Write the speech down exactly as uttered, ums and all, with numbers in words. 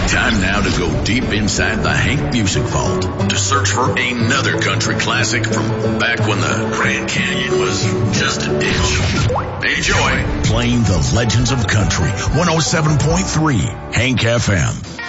Time now to go deep inside the Hank Music Vault to search for another country classic from back when the Grand Canyon was just a ditch. Enjoy playing the legends of country. one oh seven point three Hank F M.